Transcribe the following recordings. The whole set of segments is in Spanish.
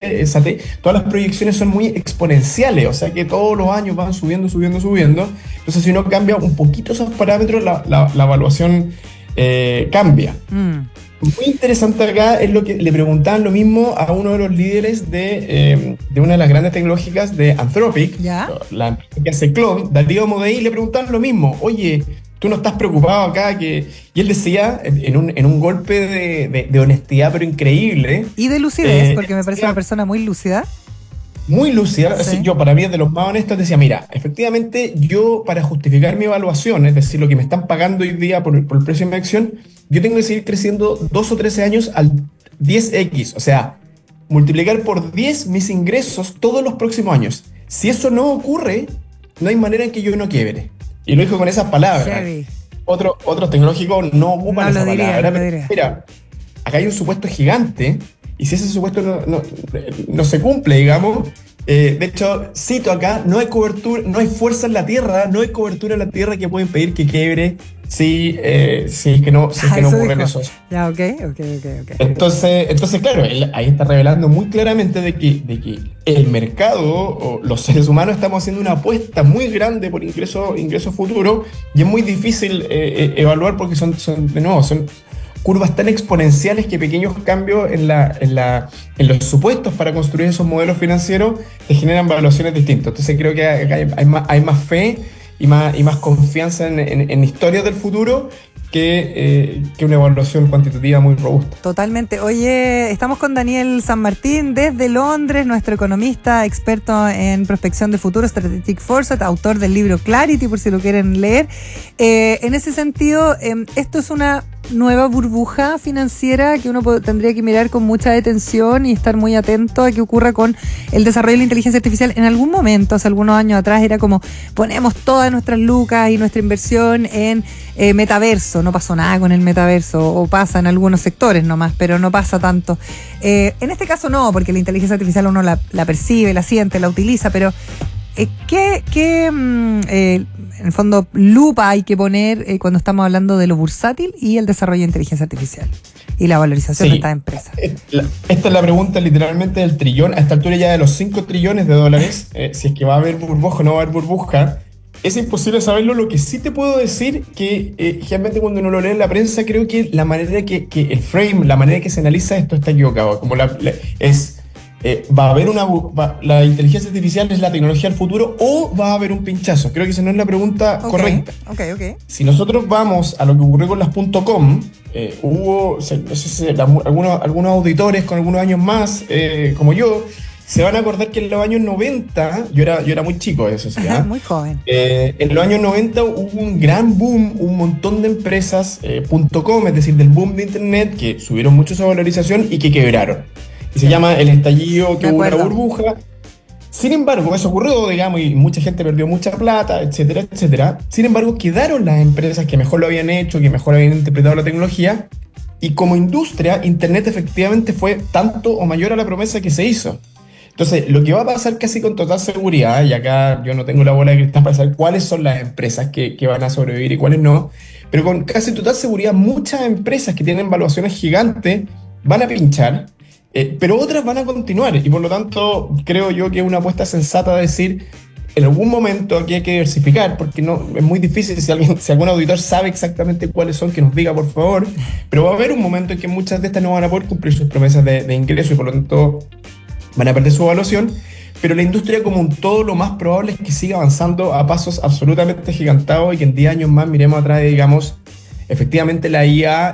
todas las proyecciones son muy exponenciales, o sea que todos los años van subiendo. Entonces, si uno cambia un poquito esos parámetros, la evaluación cambia. Muy interesante acá es lo que le preguntaban lo mismo a uno de los líderes de una de las grandes tecnológicas de Anthropic, la empresa que hace Claude, Darío Amodei, le preguntaban lo mismo. Oye, ¿tú no estás preocupado acá? Y él decía, en un golpe de honestidad, pero increíble. Y de lucidez, porque me parece una persona muy lúcida. Muy lúcida. Sí. Yo, para mí, es de los más honestos, decía, mira, efectivamente, yo para justificar mi evaluación, es decir, lo que me están pagando hoy día por el precio de mi acción, yo tengo que seguir creciendo 2 o 13 años al 10x, o sea, multiplicar por 10 mis ingresos todos los próximos años. Si eso no ocurre, no hay manera en que yo no quiebre. Y lo dijo con esas palabras. Otros tecnológicos no ocupan esa palabra. Pero, mira, acá hay un supuesto gigante, y si ese supuesto no se cumple, digamos, de hecho, cito acá, no hay cobertura, no hay fuerza en la Tierra, no hay cobertura en la Tierra que pueda impedir que quiebre si es que no ocurren esos. Ya, ok. Entonces, claro, él ahí está revelando muy claramente de que el mercado, o los seres humanos, estamos haciendo una apuesta muy grande por ingreso futuro, y es muy difícil evaluar porque son curvas tan exponenciales que pequeños cambios en los supuestos para construir esos modelos financieros te generan valuaciones distintas. Entonces creo que hay más fe y más confianza en historias del futuro que una evaluación cuantitativa muy robusta. Totalmente. Oye, estamos con Daniel San Martín desde Londres, nuestro economista experto en prospección de futuro, Strategic Foresight, autor del libro Clarity, por si lo quieren leer. En ese sentido, esto es una nueva burbuja financiera que uno tendría que mirar con mucha atención y estar muy atento a qué ocurra con el desarrollo de la inteligencia artificial. En algún momento, hace algunos años atrás, era como ponemos todas nuestras lucas y nuestra inversión en metaverso. No pasó nada con el metaverso, o pasa en algunos sectores nomás, pero no pasa tanto. En este caso no, porque la inteligencia artificial uno la percibe, la siente, la utiliza, pero en el fondo, lupa hay que poner cuando estamos hablando de lo bursátil y el desarrollo de inteligencia artificial y la valorización de estas empresas? Esta es la pregunta literalmente del trillón, a esta altura ya de los 5 trillones de dólares, si es que va a haber burbuja o no va a haber burbuja. Es imposible saberlo. Lo que sí te puedo decir que generalmente cuando uno lo lee en la prensa, creo que la manera que el frame, la manera que se analiza esto está equivocado. Como va a haber la inteligencia artificial es la tecnología del futuro o va a haber un pinchazo. Creo que esa no es la pregunta correcta. Okay. Si nosotros vamos a lo que ocurrió con las .com, hubo, no sé si algunos auditores con algunos años más, como yo, se van a acordar que en los años 90, yo era muy chico eso, ¿sí? Muy joven. En los años 90 hubo un gran boom, un montón de empresas .com, es decir, del boom de internet, que subieron mucho su valorización y que quebraron. Y se llama el estallido, que hubo una burbuja. Sin embargo, eso ocurrió, digamos, y mucha gente perdió mucha plata, etcétera, etcétera. Sin embargo, quedaron las empresas que mejor lo habían hecho, que mejor habían interpretado la tecnología, y como industria, internet efectivamente fue tanto o mayor a la promesa que se hizo. Entonces, lo que va a pasar casi con total seguridad, y acá yo no tengo la bola de cristal para saber cuáles son las empresas que van a sobrevivir y cuáles no, pero con casi total seguridad muchas empresas que tienen valuaciones gigantes van a pinchar, pero otras van a continuar, y por lo tanto creo yo que es una apuesta sensata decir, en algún momento aquí hay que diversificar, porque no es muy difícil. Si algún auditor sabe exactamente cuáles son, que nos diga por favor, pero va a haber un momento en que muchas de estas no van a poder cumplir sus promesas de ingreso y por lo tanto van a perder su evaluación. Pero la industria como un todo, lo más probable es que siga avanzando a pasos absolutamente gigantados y que en 10 años más miremos atrás y digamos, efectivamente la IA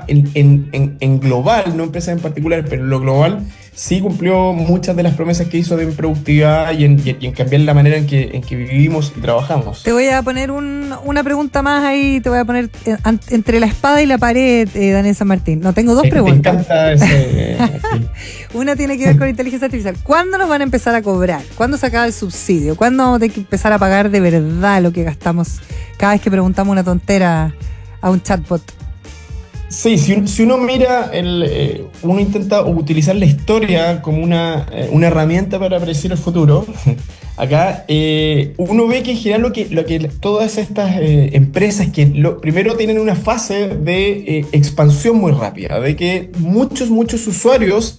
en global, no empresas en particular, pero en lo global, sí cumplió muchas de las promesas que hizo de productividad y en cambiar la manera en que vivimos y trabajamos. Te voy a poner una pregunta más ahí, te voy a poner entre la espada y la pared, Daniel San Martín. No, tengo dos preguntas. Me encanta ese. Una tiene que ver con inteligencia artificial. ¿Cuándo nos van a empezar a cobrar? ¿Cuándo se acaba el subsidio? ¿Cuándo vamos a tener que empezar a pagar de verdad lo que gastamos cada vez que preguntamos una tontera a un chatbot? Sí, si uno mira, uno intenta utilizar la historia como una herramienta para predecir el futuro. Acá uno ve que en general lo que todas estas empresas que primero tienen una fase de expansión muy rápida, de que muchos usuarios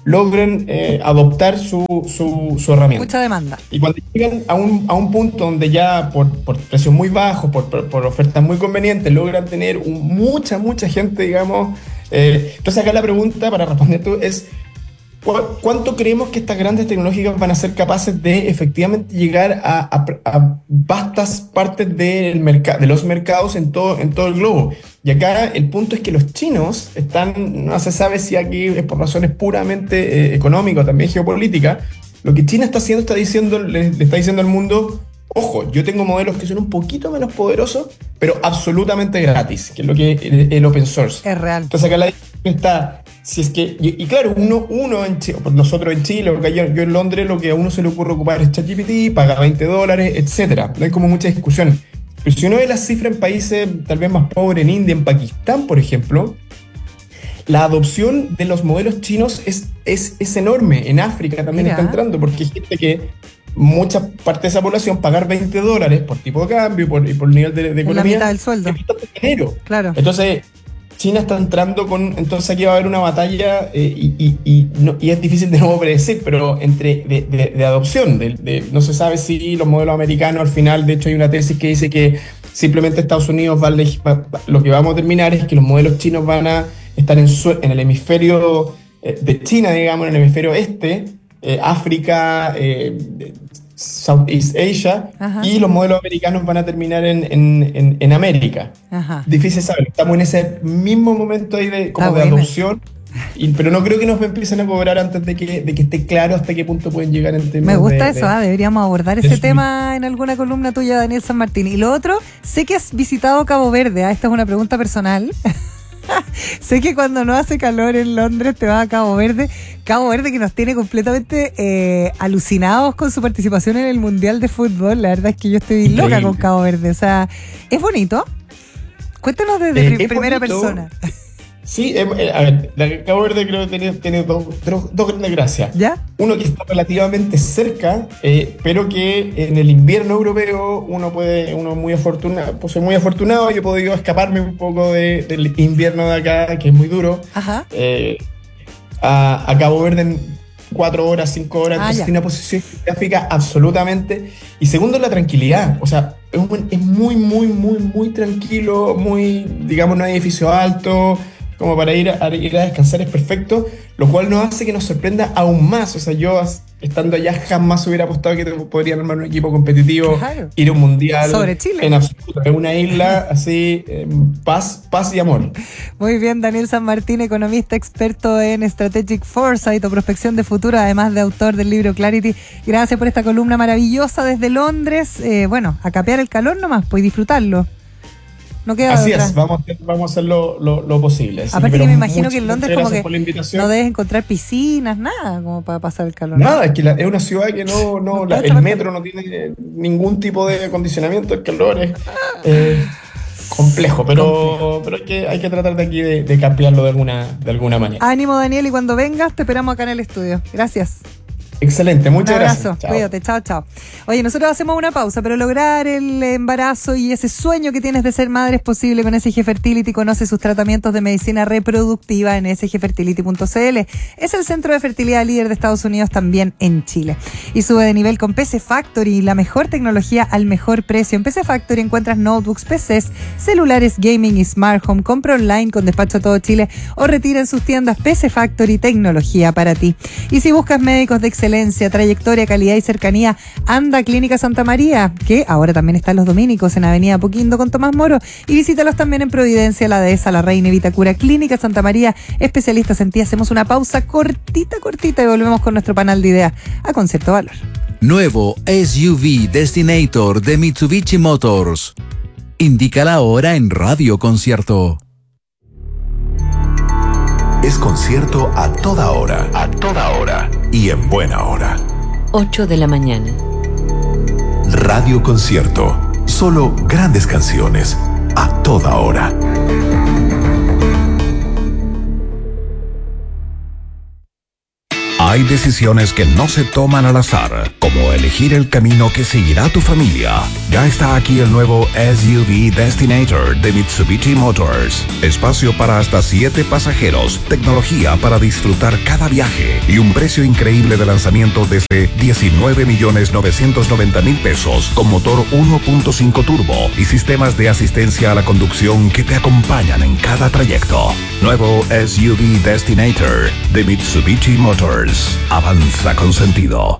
logren adoptar su herramienta. Mucha demanda. Y cuando llegan a un punto donde ya por precios muy bajos, por ofertas muy convenientes, logran tener mucha gente, digamos. Entonces acá la pregunta para responder tú es: ¿cuánto creemos que estas grandes tecnológicas van a ser capaces de efectivamente llegar a vastas partes de los mercados en todo el globo? Y acá el punto es que los chinos no se sabe si aquí es por razones puramente económicas o también geopolíticas. Lo que China está haciendo, le está diciendo al mundo: ojo, yo tengo modelos que son un poquito menos poderosos, pero absolutamente gratis, que es lo que el open source. Es real. Entonces acá la discusión está, si es que, y claro, nosotros en Chile, yo en Londres, lo que a uno se le ocurre ocupar es ChatGPT, paga $20, etcétera. No hay como mucha discusión. Pero si uno ve las cifras en países tal vez más pobres, en India, en Pakistán, por ejemplo, la adopción de los modelos chinos es enorme. En África también está entrando, porque hay gente que mucha parte de esa población pagar $20 por tipo de cambio y por nivel de economía. La mitad del sueldo. Es bastante dinero. Claro. Entonces, China está entrando entonces aquí va a haber una batalla y es difícil de nuevo predecir, pero de adopción. No se sabe si los modelos americanos al final, de hecho hay una tesis que dice que simplemente Estados Unidos lo que vamos a terminar es que los modelos chinos van a estar en el hemisferio de China, digamos, en el hemisferio este, África, Southeast Asia. Ajá. Y los modelos americanos van a terminar en América. Ajá. Difícil saber, estamos en ese mismo momento ahí de adopción, pero no creo que nos empiecen a cobrar antes de que esté claro hasta qué punto pueden llegar en términos. Me gusta eso, deberíamos abordar ese tema en alguna columna tuya, Daniel San Martín. Y lo otro, sé que has visitado Cabo Verde, esta es una pregunta personal. Sé que cuando no hace calor en Londres te vas a Cabo Verde que nos tiene completamente alucinados con su participación en el Mundial de Fútbol. La verdad es que yo estoy loca con Cabo Verde, o sea, ¿es bonito? Cuéntanos desde primera persona. Sí, a ver, Cabo Verde creo que tiene dos grandes gracias. ¿Ya? Uno que está relativamente cerca, pero que en el invierno europeo uno muy afortunado, pues soy muy afortunado, yo he podido escaparme un poco del invierno de acá, que es muy duro. Ajá. A Cabo Verde en 4 horas, 5 horas, entonces tiene una posición geográfica absolutamente. Y segundo, la tranquilidad, o sea, es muy tranquilo, digamos, no hay edificio alto, como para ir a descansar es perfecto, lo cual nos hace que nos sorprenda aún más. O sea, yo estando allá jamás hubiera apostado que podrían armar un equipo competitivo, claro, ir a un mundial. Sobre Chile. En absoluto, en una isla así, paz y amor. Muy bien, Daniel San Martín, economista experto en Strategic Foresight o prospección de futuro, además de autor del libro Clarity. Gracias por esta columna maravillosa desde Londres. A capear el calor nomás, pues, y disfrutarlo. No queda así otra. Es, vamos a hacer lo posible. Aparte que me imagino que en Londres como que no debes encontrar piscinas, nada, como para pasar el calor. Nada, es que es una ciudad que el metro no tiene ningún tipo de acondicionamiento, el calor es complejo, pero hay que tratar de aquí de cambiarlo de alguna manera. Ánimo, Daniel, y cuando vengas te esperamos acá en el estudio. Gracias. Excelente, muchas gracias. Un abrazo, cuídate, chao. Oye, nosotros hacemos una pausa, pero lograr el embarazo y ese sueño que tienes de ser madre es posible con SG Fertility. Conoce sus tratamientos de medicina reproductiva en sgfertility.cl. Es el centro de fertilidad líder de Estados Unidos, también en Chile. Y sube de nivel con PC Factory, la mejor tecnología al mejor precio. En PC Factory encuentras notebooks, PCs, celulares, gaming y smart home. Compra online con despacho a todo Chile o retira en sus tiendas. PC Factory, tecnología para ti. Y si buscas médicos de excelencia, trayectoria, calidad y cercanía, anda a Clínica Santa María, que ahora también está en Los Dominicos, en Avenida Apoquindo con Tomás Moro, y visítalos también en Providencia, La Dehesa, La Reina y Vitacura. Clínica Santa María, especialistas en ti. Hacemos una pausa cortita y volvemos con nuestro panel de ideas a Concepto Valor. Nuevo SUV Destinator de Mitsubishi Motors. Indica la hora en Radio Concierto. Es concierto a toda hora. A toda hora. Y en buena hora. 8 de la mañana. Radio Concierto. Solo grandes canciones. A toda hora. Hay decisiones que no se toman al azar, como elegir el camino que seguirá tu familia. Ya está aquí el nuevo SUV Destinator de Mitsubishi Motors. Espacio para hasta 7 pasajeros, tecnología para disfrutar cada viaje y un precio increíble de lanzamiento desde 19.990.000 pesos con motor 1.5 turbo y sistemas de asistencia a la conducción que te acompañan en cada trayecto. Nuevo SUV Destinator de Mitsubishi Motors. Avanza con sentido.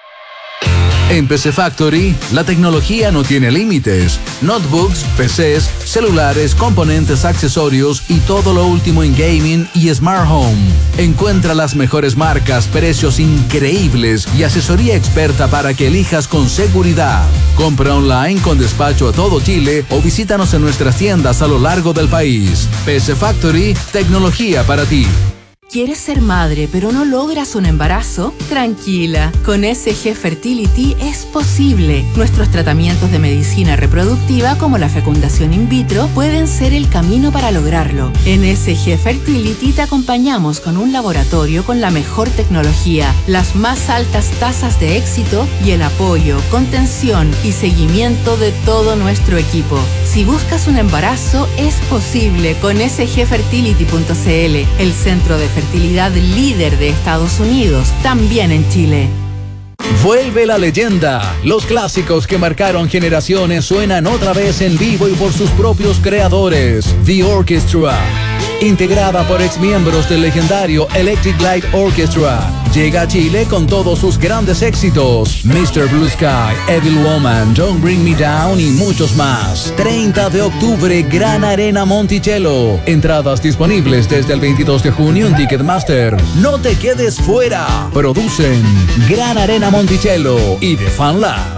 En PC Factory, la tecnología no tiene límites. Notebooks, PCs, celulares, componentes, accesorios y todo lo último en gaming y smart home. Encuentra las mejores marcas, precios increíbles y asesoría experta para que elijas con seguridad. Compra online con despacho a todo Chile o visítanos en nuestras tiendas a lo largo del país. PC Factory, tecnología para ti. ¿Quieres ser madre pero no logras un embarazo? Tranquila, con SG Fertility es posible. Nuestros tratamientos de medicina reproductiva como la fecundación in vitro pueden ser el camino para lograrlo. En SG Fertility te acompañamos con un laboratorio con la mejor tecnología, las más altas tasas de éxito y el apoyo, contención y seguimiento de todo nuestro equipo. Si buscas un embarazo, es posible con sgfertility.cl, el centro de fertilidad líder de Estados Unidos, también en Chile. Vuelve la leyenda. Los clásicos que marcaron generaciones suenan otra vez en vivo y por sus propios creadores. The Orchestra, integrada por exmiembros del legendario Electric Light Orchestra, llega a Chile con todos sus grandes éxitos: Mr. Blue Sky, Evil Woman, Don't Bring Me Down y muchos más. 30 de octubre, Gran Arena Monticello. Entradas disponibles desde el 22 de junio en Ticketmaster. No te quedes fuera. Producen Gran Arena Monticello y The Fan Lab.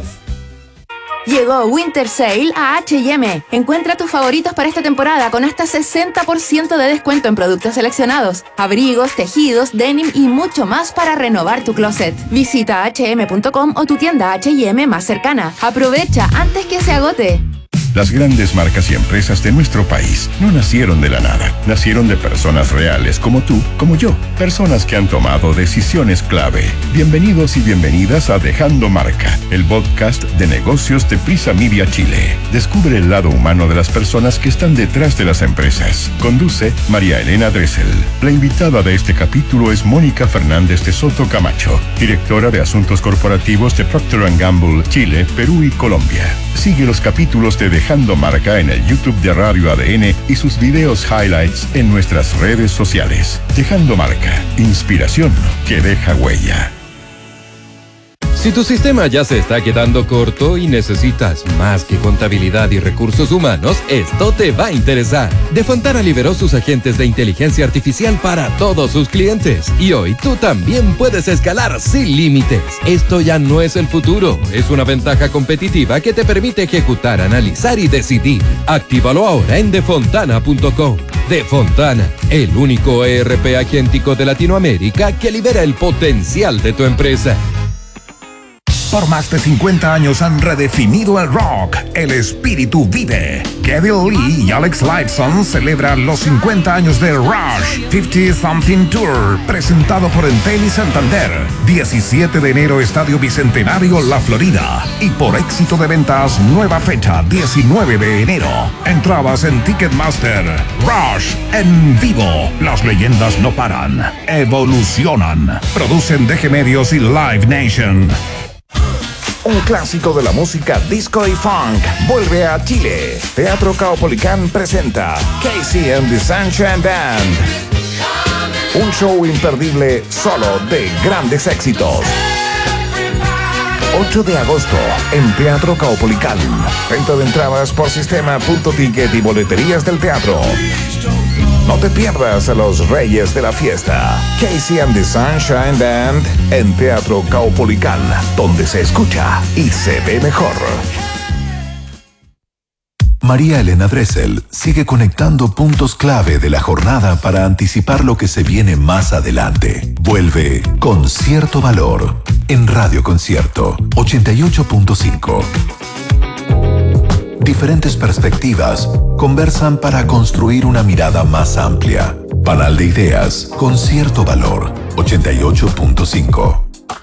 Llegó Winter Sale a H&M. Encuentra tus favoritos para esta temporada con hasta 60% de descuento en productos seleccionados, abrigos, tejidos, denim y mucho más para renovar tu closet. Visita hm.com o tu tienda H&M más cercana. Aprovecha antes que se agote. Las grandes marcas y empresas de nuestro país no nacieron de la nada. Nacieron de personas reales como tú, como yo. Personas que han tomado decisiones clave. Bienvenidos y bienvenidas a Dejando Marca, el podcast de negocios de Prisa Media Chile. Descubre el lado humano de las personas que están detrás de las empresas. Conduce María Elena Dressel. La invitada de este capítulo es Mónica Fernández de Soto Camacho, directora de Asuntos Corporativos de Procter & Gamble, Chile, Perú y Colombia. Sigue los capítulos de Dejando Marca en el YouTube de Radio ADN y sus videos highlights en nuestras redes sociales. Dejando Marca, inspiración que deja huella. Si tu sistema ya se está quedando corto y necesitas más que contabilidad y recursos humanos, esto te va a interesar. De Fontana liberó sus agentes de inteligencia artificial para todos sus clientes. Y hoy tú también puedes escalar sin límites. Esto ya no es el futuro, es una ventaja competitiva que te permite ejecutar, analizar y decidir. Actívalo ahora en defontana.com. De Fontana, el único ERP agéntico de Latinoamérica que libera el potencial de tu empresa. Por más de 50 años han redefinido el rock. El espíritu vive. Kevin Lee y Alex Lifeson celebran los 50 años de Rush 50 Something Tour, presentado por Entel y Santander. 17 de enero, Estadio Bicentenario, La Florida. Y por éxito de ventas, nueva fecha, 19 de enero. Entradas en Ticketmaster. Rush en vivo. Las leyendas no paran, evolucionan. Producen DG Medios y Live Nation. Un clásico de la música disco y funk vuelve a Chile. Teatro Caupolicán presenta Casey and the Sunshine Band. Un show imperdible solo de grandes éxitos. 8 de agosto en Teatro Caupolicán. Venta de entradas por sistema.ticket y boleterías del teatro. No te pierdas a los reyes de la fiesta. Casey and the Sunshine Band en Teatro Caupolicán, donde se escucha y se ve mejor. María Elena Dressel sigue conectando puntos clave de la jornada para anticipar lo que se viene más adelante. Vuelve con cierto valor en Radio Concierto 88.5. Diferentes perspectivas conversan para construir una mirada más amplia. Panal de ideas con cierto valor. 88.5.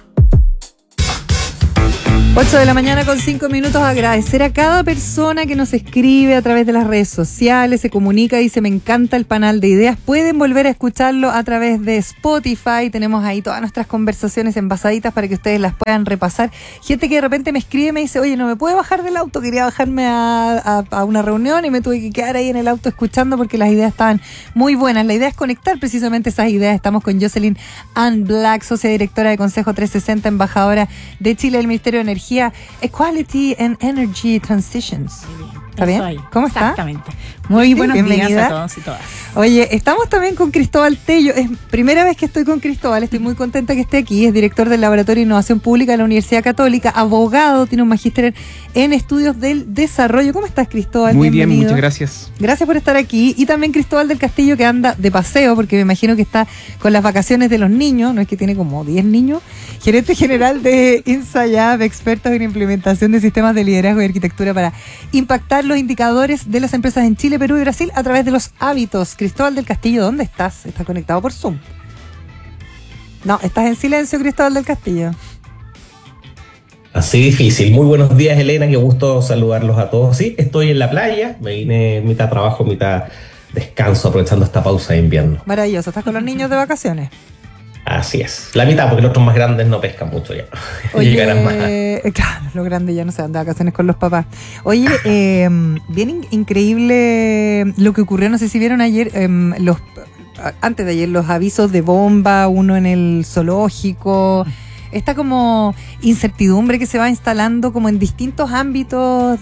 8 de la mañana con 5 minutos. Agradecer a cada persona que nos escribe a través de las redes sociales, se comunica, dice me encanta el panel de ideas. Pueden volver a escucharlo a través de Spotify. Tenemos ahí todas nuestras conversaciones envasaditas para que ustedes las puedan repasar. Gente que de repente me escribe y me dice, oye, no me puedo bajar del auto, quería bajarme a una reunión y me tuve que quedar ahí en el auto escuchando porque las ideas estaban muy buenas. La idea es conectar precisamente esas ideas. Estamos con Jocelyn Ann Black, socia directora de Consejo 360, embajadora de Chile del Ministerio de Energía, Equality and Energy Transitions. ¿Está bien? ¿Cómo está? Exactamente. Muy buenos bienvenida. días a todos y todas. Oye, estamos también con Cristóbal Tello. Es primera vez que estoy con Cristóbal, estoy muy contenta que esté aquí. Es director del Laboratorio de Innovación Pública de la Universidad Católica, abogado, tiene un magíster en estudios del desarrollo. ¿Cómo estás, Cristóbal? Muy bienvenido. bien, muchas gracias. Gracias por estar aquí. Y también Cristóbal del Castillo, que anda de paseo, porque me imagino que está con las vacaciones de los niños, no es que tiene como 10 niños. Gerente general de INSAYAB, expertos en implementación de sistemas de liderazgo y arquitectura para impactar los indicadores de las empresas en Chile, Perú y Brasil a través de los hábitos. Cristóbal del Castillo, ¿dónde estás? ¿Estás conectado por Zoom? No, estás en silencio, Cristóbal del Castillo. Así difícil. Muy buenos días, Elena, qué gusto saludarlos a todos. Sí, estoy en la playa, me vine mitad trabajo, mitad descanso, aprovechando esta pausa de invierno. Maravilloso, ¿estás con los niños de vacaciones? Así es, la mitad, porque los otros más grandes no pescan mucho ya. Oye, llegarán más. Claro, los grandes ya no se van de vacaciones con los papás. Oye, bien increíble lo que ocurrió, no sé si vieron ayer, antes de ayer, los avisos de bomba, uno en el zoológico. Esta como incertidumbre que se va instalando como en distintos ámbitos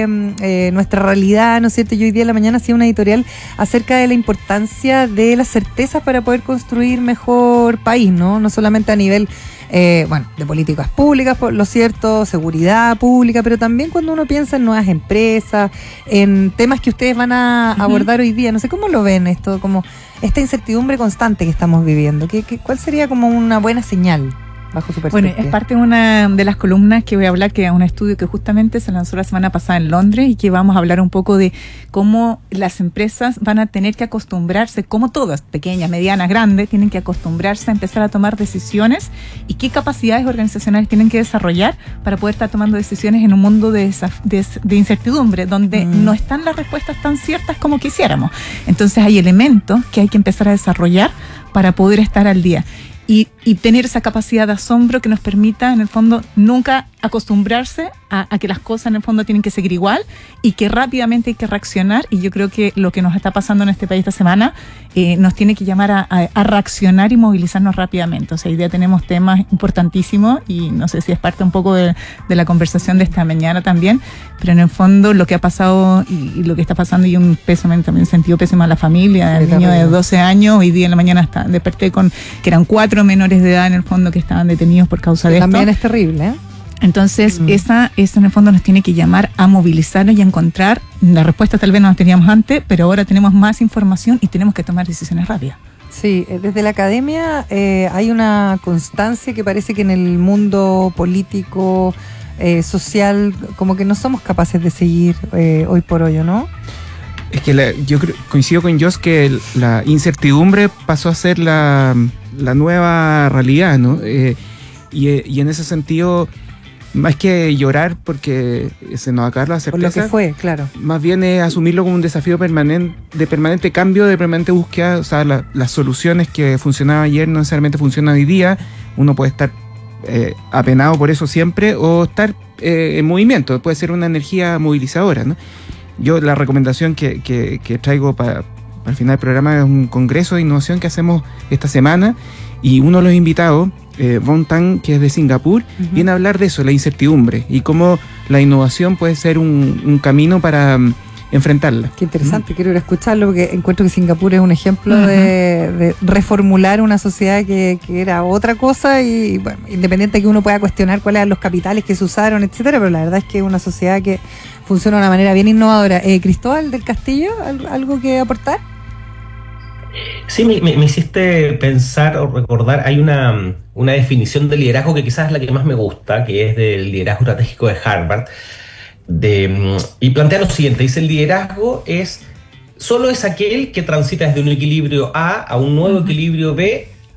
de nuestra realidad, ¿no es cierto? Yo hoy día en la mañana hacía una editorial acerca de la importancia de las certezas para poder construir mejor país, ¿no? No solamente a nivel, de políticas públicas, por lo cierto, seguridad pública, pero también cuando uno piensa en nuevas empresas, en temas que ustedes van a abordar hoy día. No sé cómo lo ven esto, como esta incertidumbre constante que estamos viviendo. ¿Cuál sería como una buena señal? Bajo su perspectiva. Bueno, es parte de una de las columnas que voy a hablar, que es un estudio que justamente se lanzó la semana pasada en Londres y que vamos a hablar un poco de cómo las empresas van a tener que acostumbrarse, como todas, pequeñas, medianas, grandes, tienen que acostumbrarse a empezar a tomar decisiones y qué capacidades organizacionales tienen que desarrollar para poder estar tomando decisiones en un mundo de incertidumbre, donde no están las respuestas tan ciertas como quisiéramos. Entonces hay elementos que hay que empezar a desarrollar para poder estar al día. Y tener esa capacidad de asombro que nos permita, en el fondo, nunca acostumbrarse a que las cosas, en el fondo, tienen que seguir igual y que rápidamente hay que reaccionar. Y yo creo que lo que nos está pasando en este país esta semana nos tiene que llamar a reaccionar y movilizarnos rápidamente. O sea, hoy día tenemos temas importantísimos y no sé si es parte un poco de la conversación de esta mañana también, pero en el fondo lo que ha pasado y lo que está pasando, y un pésame también, sentido pésimo a la familia, el niño de 12 años, hoy día en la mañana desperté con que eran 4 menores de edad en el fondo que estaban detenidos por causa de esto. También es terrible, ¿eh? Entonces, esa en el fondo nos tiene que llamar a movilizarnos y a encontrar la respuesta. Tal vez no las teníamos antes, pero ahora tenemos más información y tenemos que tomar decisiones rápidas. Sí, desde la academia hay una constancia que parece que en el mundo político, social, como que no somos capaces de seguir hoy por hoy, ¿no? Es que yo coincido con Jos que la incertidumbre pasó a ser la nueva realidad, ¿no? Y en ese sentido, más que llorar porque se nos acaba la certeza, por lo que fue, claro, más bien es asumirlo como un desafío de permanente cambio, de permanente búsqueda. O sea, las soluciones que funcionaban ayer no necesariamente funcionan hoy día. Uno puede estar apenado por eso siempre o estar en movimiento, puede ser una energía movilizadora, ¿no? Yo la recomendación que traigo para el final del programa es un congreso de innovación que hacemos esta semana, y uno de los invitados, Von Tan, que es de Singapur, viene a hablar de eso, la incertidumbre, y cómo la innovación puede ser un camino para enfrentarla. Qué interesante, quiero ir a escucharlo porque encuentro que Singapur es un ejemplo de reformular una sociedad que era otra cosa, y bueno, independiente de que uno pueda cuestionar cuáles eran los capitales que se usaron, etcétera, pero la verdad es que es una sociedad que funciona de una manera bien innovadora. Cristóbal del Castillo, ¿algo que aportar? Sí, me hiciste pensar o recordar, hay una definición de liderazgo que quizás es la que más me gusta, que es del liderazgo estratégico de Harvard, y plantea lo siguiente: dice, el liderazgo solo es aquel que transita desde un equilibrio A a un nuevo equilibrio B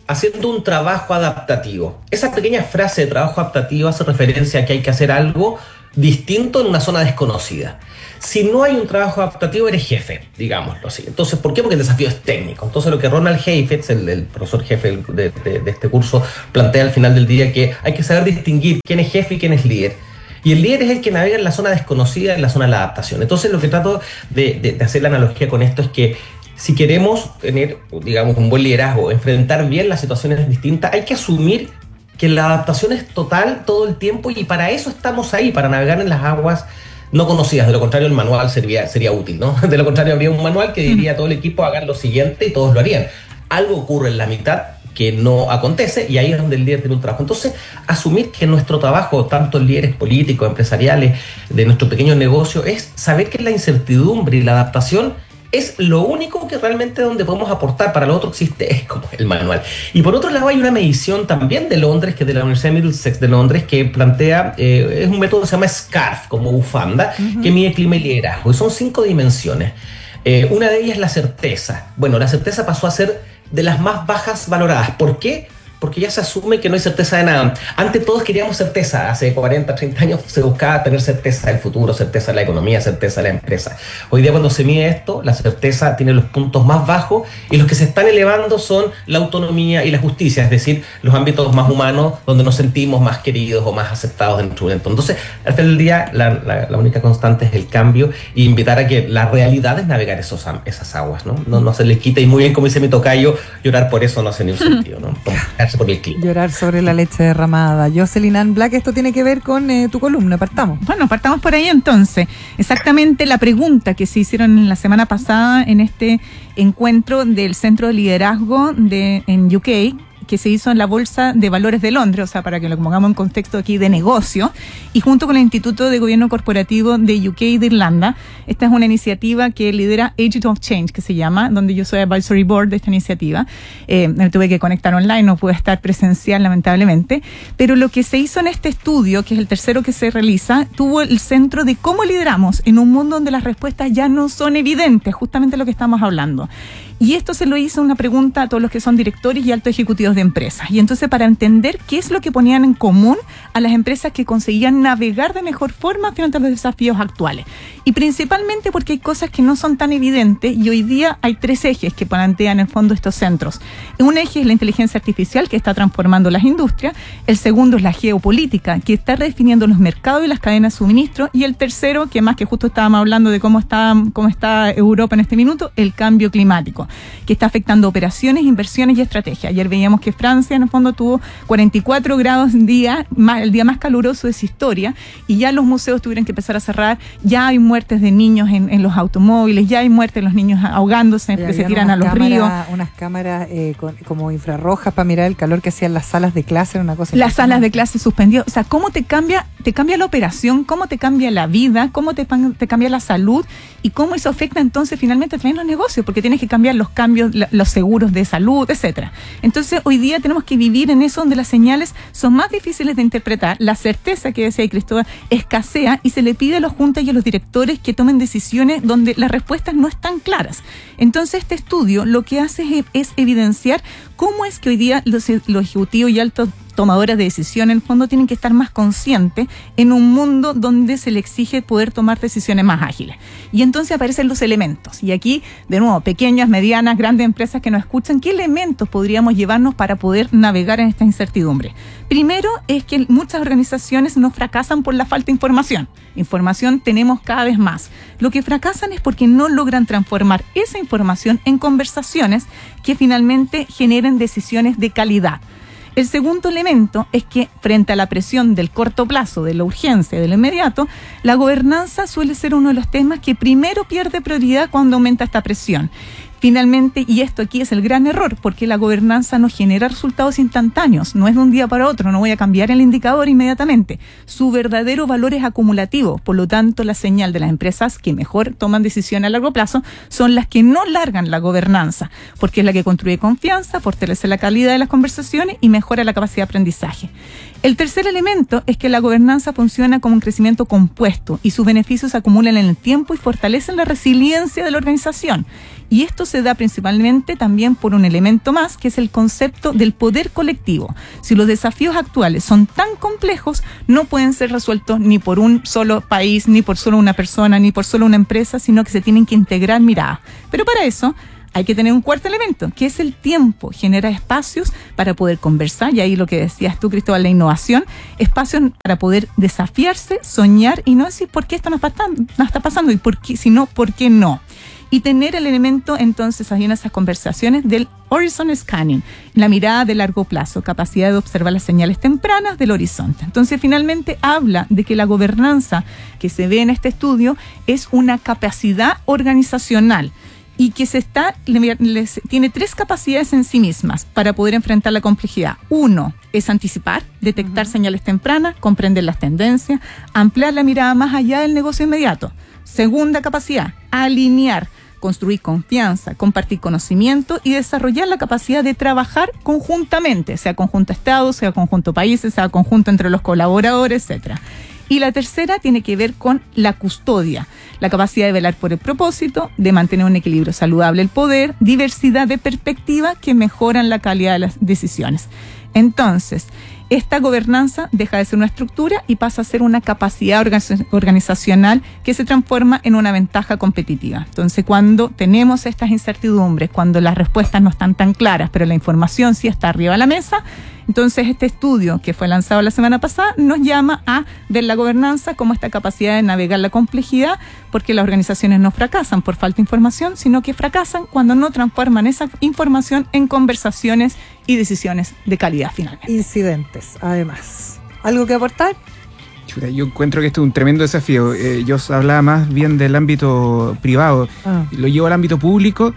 haciendo un trabajo adaptativo. Esa pequeña frase de trabajo adaptativo hace referencia a que hay que hacer algo distinto en una zona desconocida. Si no hay un trabajo adaptativo, eres jefe, digámoslo así. Entonces, ¿por qué? Porque el desafío es técnico. Entonces, lo que Ronald Heifetz, el profesor jefe de este curso, plantea al final del día, que hay que saber distinguir quién es jefe y quién es líder. Y el líder es el que navega en la zona desconocida, en la zona de la adaptación. Entonces, lo que trato de hacer la analogía con esto es que si queremos tener, digamos, un buen liderazgo, enfrentar bien las situaciones distintas, hay que asumir que la adaptación es total todo el tiempo, y para eso estamos ahí, para navegar en las aguas no conocidas. De lo contrario, el manual sería útil, ¿no? De lo contrario, habría un manual que diría a todo el equipo, hagan lo siguiente, y todos lo harían. Algo ocurre en la mitad que no acontece, y ahí es donde el líder tiene un trabajo. Entonces, asumir que nuestro trabajo, tanto líderes políticos, empresariales, de nuestro pequeño negocio, es saber que la incertidumbre y la adaptación es lo único que realmente donde podemos aportar. Para lo otro existe, es como el manual. Y por otro lado, hay una medición también de Londres, que es de la Universidad de Middlesex de Londres, que plantea, es un método que se llama SCARF, como bufanda, que mide clima y liderazgo. Y son 5 dimensiones. Una de ellas es la certeza. Bueno, la certeza pasó a ser de las más bajas valoradas. ¿Por qué? Porque ya se asume que no hay certeza de nada. Antes todos queríamos certeza. Hace 40, 30 años se buscaba tener certeza del futuro, certeza de la economía, certeza de la empresa. Hoy día, cuando se mide esto, la certeza tiene los puntos más bajos, y los que se están elevando son la autonomía y la justicia, es decir, los ámbitos más humanos donde nos sentimos más queridos o más aceptados en nuestro entorno. Entonces, al final del día, la única constante es el cambio, y invitar a que la realidad es navegar esas aguas, ¿no? No se les quita, y muy bien, como dice mi tocayo, llorar por eso no hace ni un sentido, ¿no? Por el clima. Llorar sobre la leche derramada. Jocelyn Ann Black, esto tiene que ver con tu columna. Partamos. Bueno, partamos por ahí entonces. Exactamente la pregunta que se hicieron la semana pasada en este encuentro del Centro de Liderazgo en UK, que se hizo en la Bolsa de Valores de Londres, o sea, para que lo pongamos en contexto aquí de negocio, y junto con el Instituto de Gobierno Corporativo de UK de Irlanda. Esta es una iniciativa que lidera Agent of Change, que se llama, donde yo soy advisory board de esta iniciativa. Me tuve que conectar online, no pude estar presencial, lamentablemente, pero lo que se hizo en este estudio, que es el tercero que se realiza, tuvo el centro de cómo lideramos en un mundo donde las respuestas ya no son evidentes, justamente lo que estamos hablando. Y esto se lo hizo una pregunta a todos los que son directores y altos ejecutivos de empresas. Y entonces, para entender qué es lo que ponían en común a las empresas que conseguían navegar de mejor forma frente a los desafíos actuales. Y principalmente porque hay cosas que no son tan evidentes, y hoy día hay 3 ejes que plantean en el fondo estos centros. Un eje es la inteligencia artificial, que está transformando las industrias. El segundo es la geopolítica, que está redefiniendo los mercados y las cadenas de suministro. Y el tercero, que más que justo estábamos hablando de cómo está Europa en este minuto, el cambio climático, que está afectando operaciones, inversiones y estrategia. Ayer veíamos que Francia en el fondo tuvo 44 grados el día más caluroso de su historia, y ya los museos tuvieron que empezar a cerrar. Ya hay muertes de niños en los automóviles, ya hay muertes de los niños ahogándose, que se tiran a los ríos. Unas cámaras como infrarrojas para mirar el calor que hacían las salas de clase, una cosa. Las salas de clase suspendió. O sea, cómo te cambia la operación, cómo te cambia la vida, cómo te cambia la salud, y cómo eso afecta entonces finalmente también los negocios, porque tienes que cambiar los cambios, los seguros de salud, etcétera. Entonces, hoy día tenemos que vivir en eso, donde las señales son más difíciles de interpretar, la certeza que decía Cristóbal escasea, y se le pide a los juntas y a los directores que tomen decisiones donde las respuestas no están claras. Entonces, este estudio lo que hace es evidenciar cómo es que hoy día los ejecutivos y altos tomadores de decisión en el fondo tienen que estar más conscientes en un mundo donde se le exige poder tomar decisiones más ágiles. Y entonces aparecen los elementos. Y aquí, de nuevo, pequeñas, medianas, grandes empresas que nos escuchan, ¿qué elementos podríamos llevarnos para poder navegar en esta incertidumbre? Primero es que muchas organizaciones no fracasan por la falta de información. Información tenemos cada vez más. Lo que fracasan es porque no logran transformar esa información en conversaciones que finalmente generen decisiones de calidad. El segundo elemento es que, frente a la presión del corto plazo, de la urgencia, de lo inmediato, la gobernanza suele ser uno de los temas que primero pierde prioridad cuando aumenta esta presión. Finalmente, y esto aquí es el gran error, porque la gobernanza no genera resultados instantáneos, no es de un día para otro, no voy a cambiar el indicador inmediatamente. Su verdadero valor es acumulativo, por lo tanto, la señal de las empresas que mejor toman decisiones a largo plazo son las que no largan la gobernanza, porque es la que construye confianza, fortalece la calidad de las conversaciones y mejora la capacidad de aprendizaje. El tercer elemento es que la gobernanza funciona como un crecimiento compuesto y sus beneficios se acumulan en el tiempo y fortalecen la resiliencia de la organización. Y esto se da principalmente también por un elemento más, que es el concepto del poder colectivo. Si los desafíos actuales son tan complejos, no pueden ser resueltos ni por un solo país, ni por solo una persona, ni por solo una empresa, sino que se tienen que integrar miradas. Pero para eso hay que tener un cuarto elemento, que es el tiempo. Genera espacios para poder conversar, y ahí lo que decías tú, Cristóbal, la innovación, espacios para poder desafiarse, soñar y no decir por qué esto no está pasando y por qué, sino por qué no. Y tener el elemento, entonces, ahí en esas conversaciones del horizon scanning, la mirada de largo plazo, capacidad de observar las señales tempranas del horizonte. Entonces, finalmente habla de que la gobernanza que se ve en este estudio es una capacidad organizacional, y que tiene 3 capacidades en sí mismas para poder enfrentar la complejidad. 1 es anticipar, detectar señales tempranas, comprender las tendencias, ampliar la mirada más allá del negocio inmediato. Segunda capacidad, alinear, construir confianza, compartir conocimiento y desarrollar la capacidad de trabajar conjuntamente, sea conjunto Estado, sea conjunto países, sea conjunto entre los colaboradores, etcétera. Y la tercera tiene que ver con la custodia, la capacidad de velar por el propósito, de mantener un equilibrio saludable, el poder, diversidad de perspectivas que mejoran la calidad de las decisiones. Entonces, esta gobernanza deja de ser una estructura y pasa a ser una capacidad organizacional que se transforma en una ventaja competitiva. Entonces, cuando tenemos estas incertidumbres, cuando las respuestas no están tan claras, pero la información sí está arriba de la mesa, entonces este estudio que fue lanzado la semana pasada nos llama a ver la gobernanza como esta capacidad de navegar la complejidad, porque las organizaciones no fracasan por falta de información, sino que fracasan cuando no transforman esa información en conversaciones y decisiones de calidad finalmente. Incidentes, además. ¿Algo que aportar? Chuta, yo encuentro que esto es un tremendo desafío. Yo hablaba más bien del ámbito privado, lo llevo al ámbito público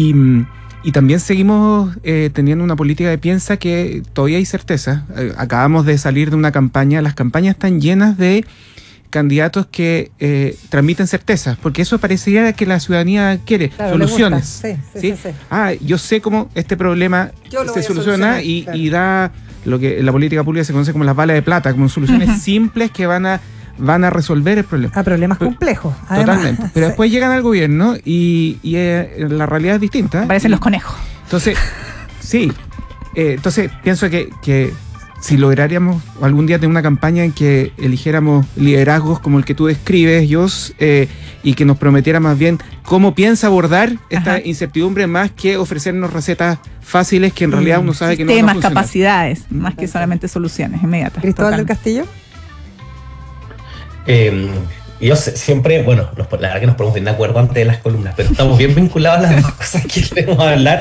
y también seguimos teniendo una política de piensa que todavía hay certeza. Acabamos de salir de una campaña, las campañas están llenas de candidatos que transmiten certezas, porque eso parecería que la ciudadanía quiere, claro, soluciones. Sí. Yo sé cómo este problema se soluciona y da lo que en la política pública se conoce como las balas de plata, como soluciones simples que van a resolver el problema. A problemas complejos, además. Totalmente. Pero después llegan al gobierno y la realidad es distinta. Parecen los conejos. Entonces, sí. Entonces, pienso que si lográramos algún día tener una campaña en que eligiéramos liderazgos como el que tú describes, Jos, y que nos prometiera más bien cómo piensa abordar esta incertidumbre, más que ofrecernos recetas fáciles que en realidad uno sabe que no van a funcionar. Capacidades, más que solamente soluciones inmediatas. Cristóbal del Castillo. Yo siempre, la verdad que nos ponemos bien de acuerdo antes de las columnas, pero estamos bien vinculados a las dos cosas que queremos hablar.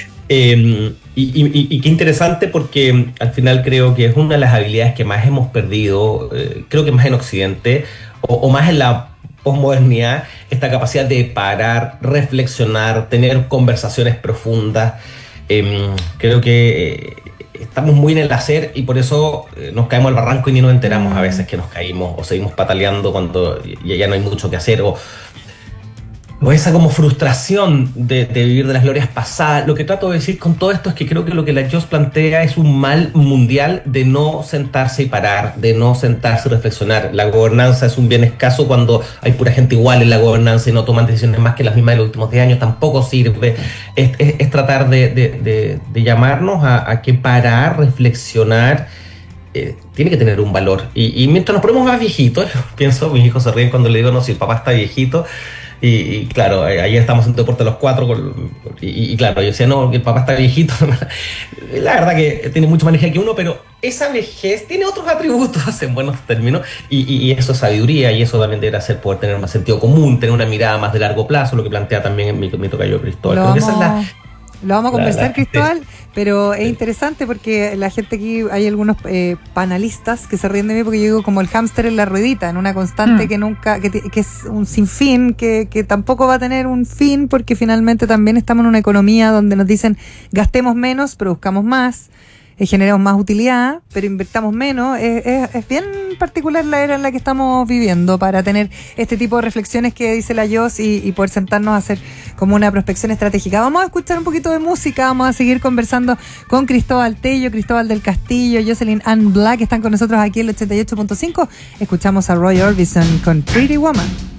Y qué interesante, porque al final creo que es una de las habilidades que más hemos perdido, creo que más en Occidente o más en la posmodernidad, esta capacidad de parar, reflexionar, tener conversaciones profundas. Creo que estamos muy en el hacer y por eso nos caemos al barranco y ni nos enteramos a veces que nos caímos, o seguimos pataleando cuando ya no hay mucho que hacer, o esa como frustración de vivir de las glorias pasadas. Lo que trato de decir con todo esto es que creo que lo que la Jos plantea es un mal mundial de no sentarse y parar, de no sentarse y reflexionar. La gobernanza es un bien escaso cuando hay pura gente igual en la gobernanza y no toman decisiones más que las mismas de los últimos 10 años, tampoco sirve. Es tratar de llamarnos a que parar, reflexionar, tiene que tener un valor. Y mientras nos ponemos más viejitos, pienso, mis hijos se ríen cuando le digo, no, si el papá está viejito. Y claro, ayer estábamos en deporte a los 4 y claro, yo decía, no, que el papá está viejito. La verdad que tiene mucho más energía que uno, pero esa vejez tiene otros atributos en buenos términos y eso es sabiduría, y eso también debería ser poder tener más sentido común, tener una mirada más de largo plazo, lo que plantea también mi tocayo Cristóbal. Creo que esa es lo vamos a conversar, Cristóbal, pero es interesante porque la gente aquí, hay algunos panelistas que se ríen de mí porque yo digo como el hámster en la ruedita, en una constante que nunca, que es un sinfín, que tampoco va a tener un fin, porque finalmente también estamos en una economía donde nos dicen gastemos menos, produzcamos más, generemos más utilidad, pero invertamos menos. Es bien particular la era en la que estamos viviendo para tener este tipo de reflexiones que dice la Jos y poder sentarnos a hacer como una prospección estratégica. Vamos a escuchar un poquito de música, vamos a seguir conversando con Cristóbal Tello, Cristóbal del Castillo, Jocelyn Ann Black, que están con nosotros aquí en el 88.5. Escuchamos a Roy Orbison con Pretty Woman.